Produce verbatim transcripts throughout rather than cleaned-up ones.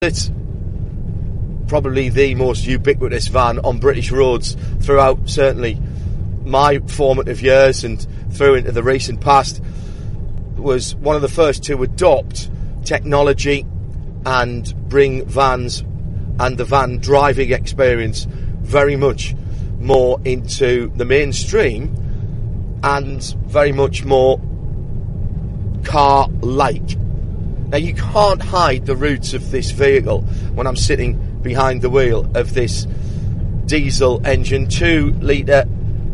It's probably the most ubiquitous van on British roads throughout certainly my formative years and through into the recent past. Was one of the first to adopt technology and bring vans and the van driving experience very much more into the mainstream and very much more car-like. Now, you can't hide the roots of this vehicle when I'm sitting behind the wheel of this diesel engine, two litre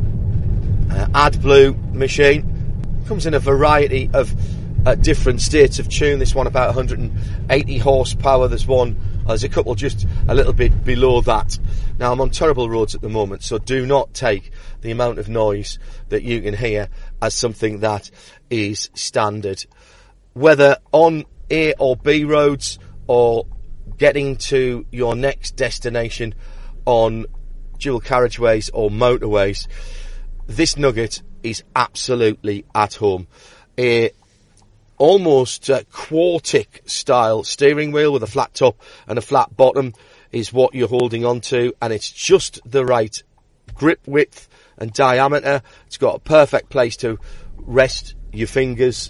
uh, AdBlue machine. Comes in a variety of uh, different states of tune. This one about one hundred eighty horsepower. There's one, uh, there's a couple just a little bit below that. Now, I'm on terrible roads at the moment, so do not take the amount of noise that you can hear as something that is standard. Whether on A or B roads or getting to your next destination on dual carriageways or motorways, this Nugget is absolutely at home. A almost uh, Quartic style steering wheel with a flat top and a flat bottom is what you're holding on to, and it's just the right grip width and diameter. It's got a perfect place to rest your fingers,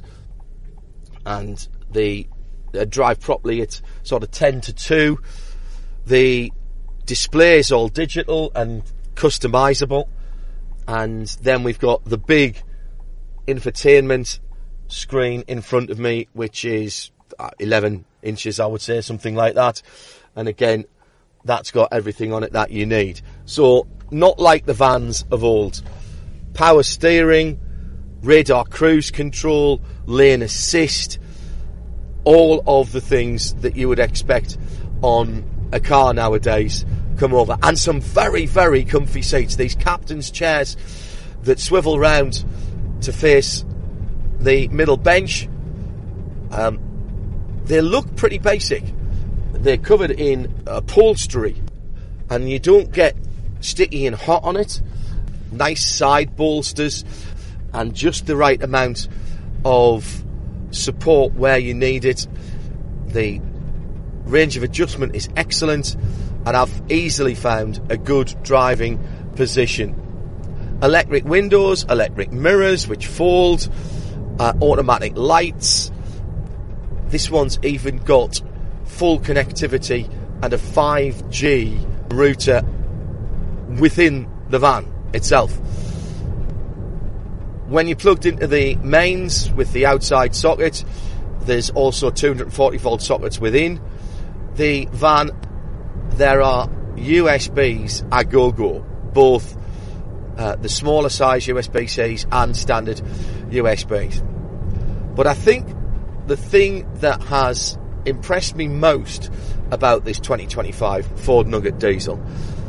and the uh, drive properly. It's sort of ten to two. The display is all digital and customizable, and then we've got the big infotainment screen in front of me, which is eleven inches, I would say, something like that. And again, that's got everything on it that you need. So, not like the vans of old. Power steering, radar cruise control, lane assist, all of the things that you would expect on a car nowadays come over. And some very, very comfy seats. These captain's chairs that swivel round to face the middle bench. Um, they look pretty basic. They're covered in upholstery, and you don't get sticky and hot on it. Nice side bolsters, and just the right amount of support where you need it. The range of adjustment is excellent, and I've easily found a good driving position. Electric windows, electric mirrors which fold, uh, automatic lights. This one's even got full connectivity and a five G router within the van itself. When you're plugged into the mains with the outside socket, there's also two hundred forty volt sockets within the van. There are U S Bs a go-go, both uh, the smaller size U S B Cs and standard U S Bs. But I think the thing that has impressed me most about this twenty twenty-five Ford Nugget diesel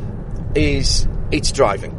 is its driving.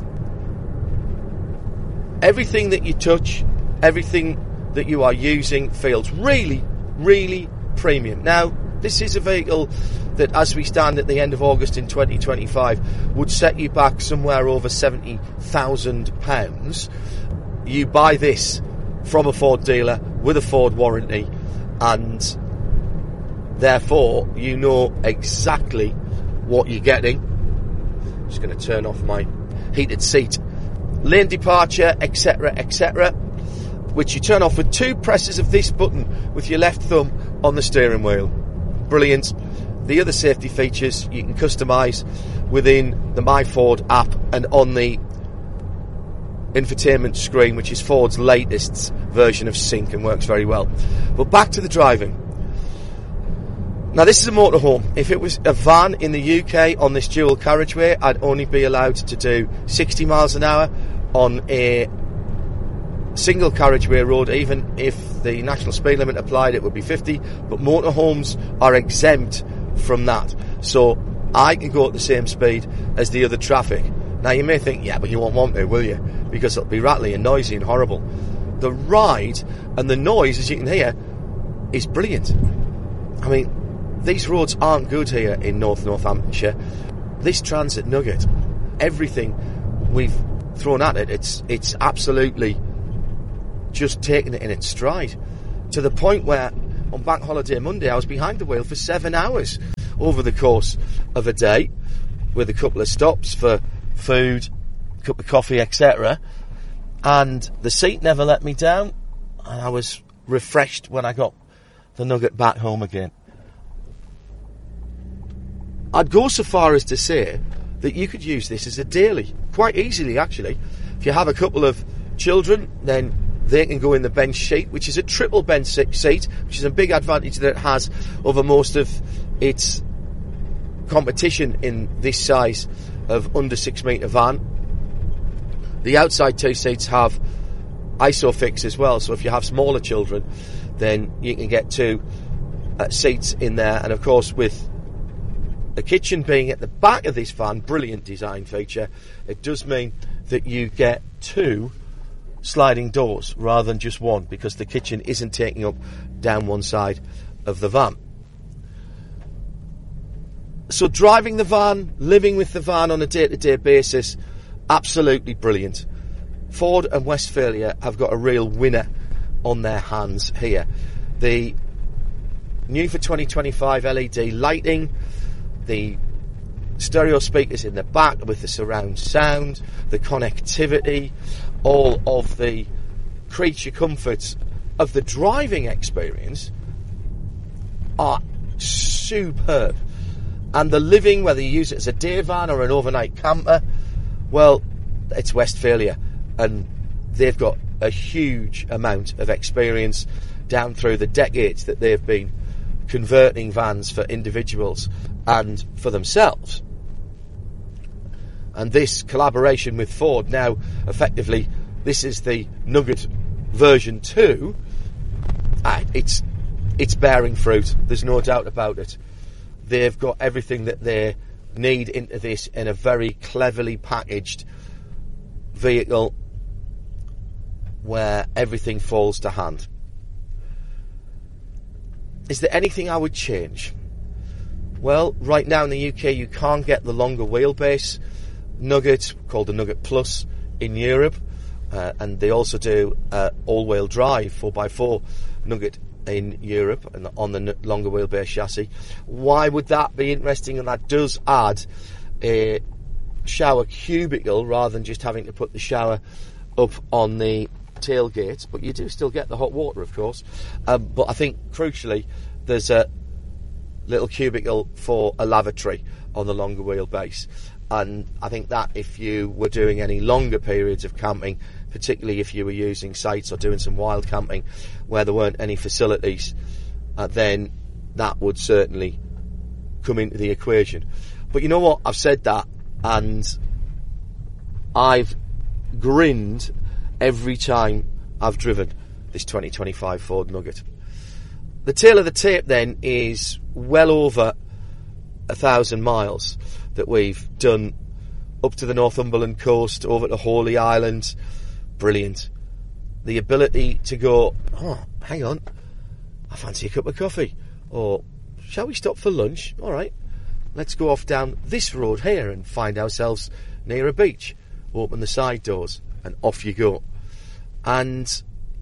Everything that you touch, everything that you are using feels really, really premium. Now, this is a vehicle that, as we stand at the end of August in twenty twenty-five, would set you back somewhere over seventy thousand pounds. You buy this from a Ford dealer with a Ford warranty, and therefore you know exactly what you're getting. I'm just going to turn off my heated seat. Lane departure, etc, et cetera, which you turn off with two presses of this button with your left thumb on the steering wheel. Brilliant. The other safety features you can customise within the MyFord app and on the infotainment screen, which is Ford's latest version of Sync and works very well. But back to the driving. Now, this is a motorhome. If it was a van in the U K on this dual carriageway, I'd only be allowed to do sixty miles an hour. On a single carriageway road, even if the national speed limit applied, it would be fifty. But motorhomes are exempt from that. So I can go at the same speed as the other traffic. Now, you may think, yeah, but you won't want to, will you? Because it'll be rattly and noisy and horrible. The ride and the noise, as you can hear, is brilliant. I mean, these roads aren't good here in North Northamptonshire. This Transit Nugget, everything we've thrown at it, it's it's absolutely just taking it in its stride, to the point where on Bank Holiday Monday, I was behind the wheel for seven hours over the course of a day, with a couple of stops for food, a cup of coffee, et cetera. And the seat never let me down, and I was refreshed when I got the Nugget back home again. I'd go so far as to say that you could use this as a daily, quite easily actually. If you have a couple of children, then they can go in the bench seat, which is a triple bench seat, which is a big advantage that it has over most of its competition in this size of under six metre van. The outside two seats have ISOFIX as well, so if you have smaller children, then you can get two uh, seats in there. And of course, with the kitchen being at the back of this van, brilliant design feature, it does mean that you get two sliding doors rather than just one, because the kitchen isn't taking up down one side of the van. So driving the van, living with the van on a day-to-day basis, absolutely brilliant. Ford and Westphalia have got a real winner on their hands here. The new for twenty twenty-five L E D lighting, the stereo speakers in the back with the surround sound, the connectivity, all of the creature comforts of the driving experience are superb. And the living, whether you use it as a day van or an overnight camper, well, it's Westphalia, and they've got a huge amount of experience down through the decades that they've been converting vans for individuals and for themselves. And this collaboration with Ford, now effectively this is the Nugget version two, uh, it's it's bearing fruit, there's no doubt about it. They've got everything that they need into this in a very cleverly packaged vehicle where everything falls to hand. Is there anything I would change? Well, right now in the U K you can't get the longer wheelbase Nugget, called the Nugget Plus, in Europe, uh, and they also do uh, all-wheel drive four by four Nugget in Europe and on the n- longer wheelbase chassis. Why would that be interesting? And that does add a shower cubicle rather than just having to put the shower up on the tailgate, but you do still get the hot water, of course. Um, but I think crucially there's a little cubicle for a lavatory on the longer wheelbase, and I think that if you were doing any longer periods of camping, particularly if you were using sites or doing some wild camping where there weren't any facilities, uh, then that would certainly come into the equation. But you know what, I've said that and I've grinned every time I've driven this twenty twenty-five Ford Nugget. The tail of the tape then is well over a thousand miles that we've done up to the Northumberland coast, over to Holy Island. Brilliant. The ability to go, oh, hang on, I fancy a cup of coffee. Or, shall we stop for lunch? All right, let's go off down this road here and find ourselves near a beach. Open the side doors and off you go. And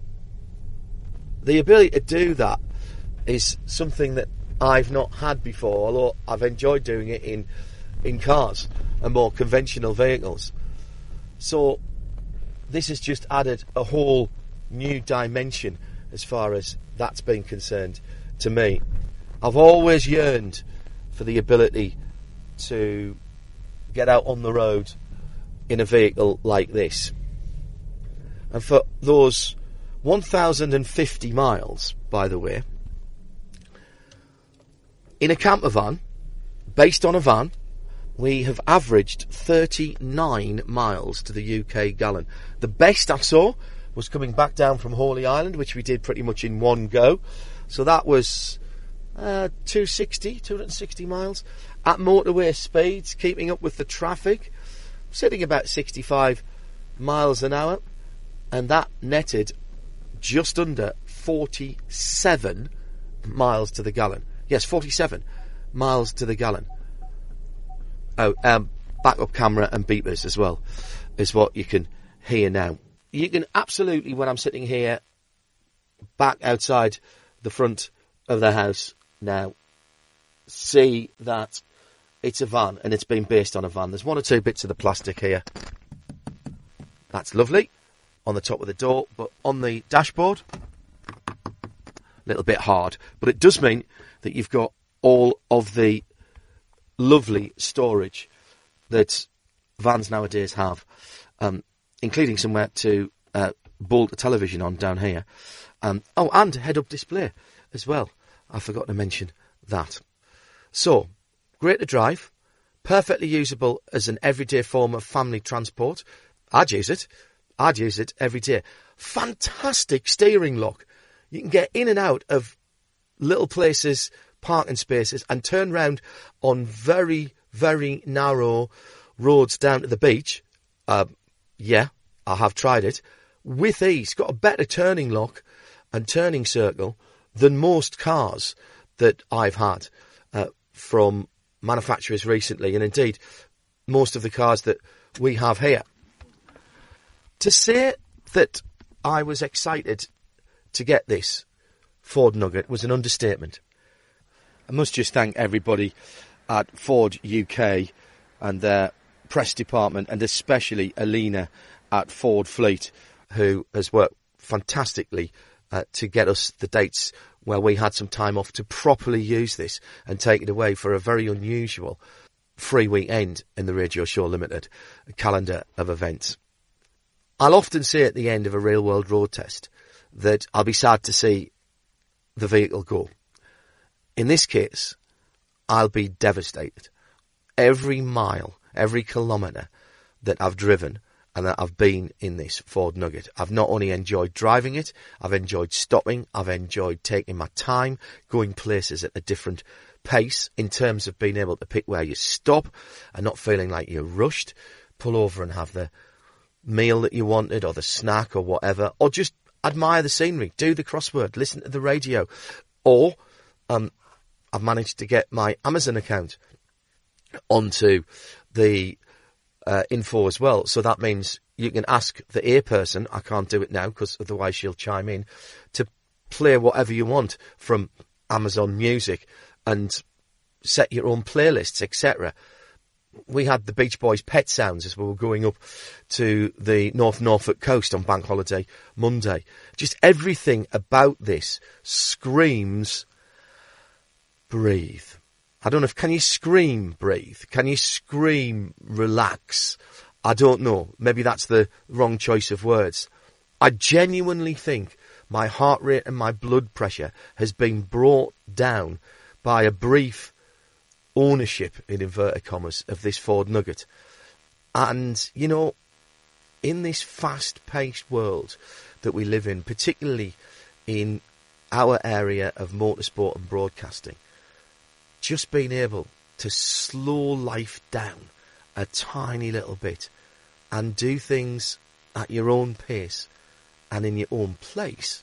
the ability to do that is something that I've not had before, although I've enjoyed doing it in in cars and more conventional vehicles. So this has just added a whole new dimension as far as that's been concerned to me. I've always yearned for the ability to get out on the road in a vehicle like this. And for those one thousand fifty miles, by the way, in a camper van, based on a van, we have averaged thirty-nine miles to the U K gallon. The best I saw was coming back down from Holy Island, which we did pretty much in one go. So that was uh, two sixty, two hundred sixty miles at motorway speeds, keeping up with the traffic, sitting about sixty-five miles an hour, and that netted just under forty-seven miles to the gallon. Yes, forty-seven miles to the gallon. Oh, um, backup camera and beepers as well is what you can hear now. You can absolutely, when I'm sitting here back outside the front of the house now see that it's a van and it's been based on a van. There's one or two bits of the plastic here. That's lovely on the top of the door, but on the dashboard, a little bit hard. But it does mean that you've got all of the lovely storage that vans nowadays have, um, including somewhere to uh, bolt a television on down here. Um, oh, and head-up display as well. I forgot to mention that. So, great to drive, perfectly usable as an everyday form of family transport. I'd use it. I'd use it every day. Fantastic steering lock. You can get in and out of little places, parking spaces, and turn round on very, very narrow roads down to the beach. Uh, yeah, I have tried it. With ease. Got a better turning lock and turning circle than most cars that I've had uh, from manufacturers recently, and indeed most of the cars that we have here. To say that I was excited to get this Ford Nugget was an understatement. I must just thank everybody at Ford U K and their press department, and especially Alina at Ford Fleet, who has worked fantastically uh, to get us the dates where we had some time off to properly use this and take it away for a very unusual free weekend in the Radio Show Limited calendar of events. I'll often say at the end of a real-world road test that I'll be sad to see the vehicle go. In this case, I'll be devastated. Every mile, every kilometre that I've driven and that I've been in this Ford Nugget, I've not only enjoyed driving it, I've enjoyed stopping, I've enjoyed taking my time, going places at a different pace in terms of being able to pick where you stop and not feeling like you're rushed, pull over and have the meal that you wanted or the snack or whatever, or just admire the scenery, do the crossword, listen to the radio. Or um, I've managed to get my Amazon account onto the uh, info as well. So that means you can ask the A person, I can't do it now because otherwise she'll chime in, to play whatever you want from Amazon Music and set your own playlists, et cetera. We had the Beach Boys' Pet Sounds as we were going up to the North Norfolk coast on Bank Holiday Monday. Just everything about this screams breathe. I don't know if, can you scream breathe? Can you scream relax? I don't know. Maybe that's the wrong choice of words. I genuinely think my heart rate and my blood pressure has been brought down by a brief ownership, in inverted commas, of this Ford Nugget. And, you know, in this fast-paced world that we live in, particularly in our area of motorsport and broadcasting, just being able to slow life down a tiny little bit and do things at your own pace and in your own place,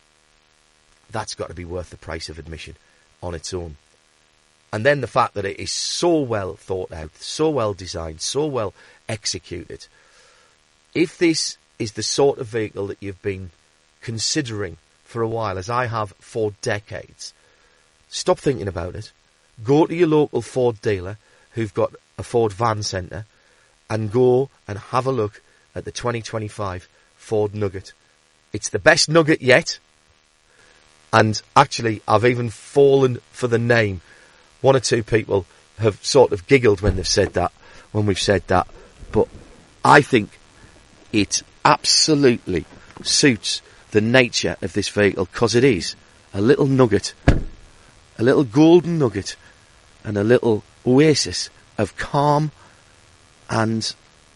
that's got to be worth the price of admission on its own. And then the fact that it is so well thought out, so well designed, so well executed. If this is the sort of vehicle that you've been considering for a while, as I have for decades, stop thinking about it. Go to your local Ford dealer who've got a Ford van centre and go and have a look at the twenty twenty-five Ford Nugget. It's the best Nugget yet. And actually, I've even fallen for the name. One or two people have sort of giggled when they've said that, when we've said that. But I think it absolutely suits the nature of this vehicle, because it is a little nugget, a little golden nugget, and a little oasis of calm and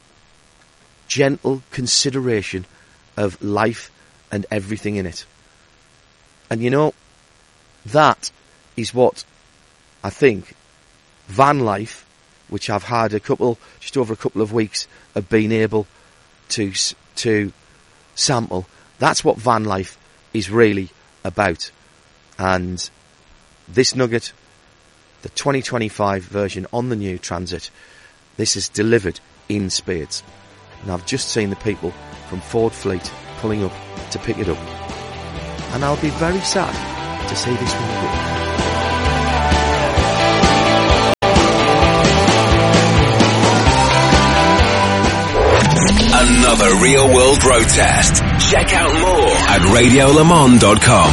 gentle consideration of life and everything in it. And you know, that is what I think van life, which I've had a couple, just over a couple of weeks of being able to to sample, that's what van life is really about. And this Nugget, the twenty twenty-five version on the new Transit, this is delivered in spades. And I've just seen the people from Ford Fleet pulling up to pick it up. And I'll be very sad to see this one go. Another real world road test. Check out more at radio le mans dot com.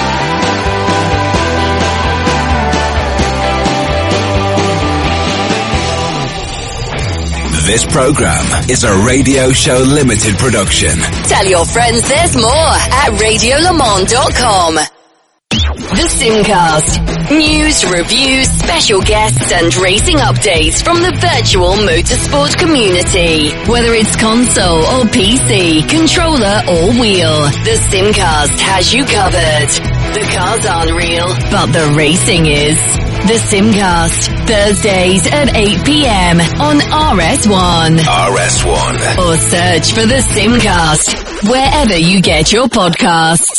This program is a Radio Show Limited production. Tell your friends there's more at radio le mans dot com. The Simcast. News, reviews, special guests and racing updates from the virtual motorsport community. Whether it's console or P C, controller or wheel, the Simcast has you covered. The cars aren't real, but the racing is. The Simcast, Thursdays at eight p.m. on R S one. R S one. Or search for the Simcast wherever you get your podcasts.